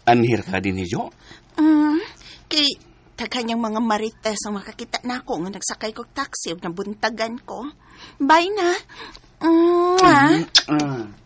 Anhir ka din ni Jo? Kay kanyang mga marites ang makakita na ako nga nagsakay kong taxi o nabuntagan ko. Bye na.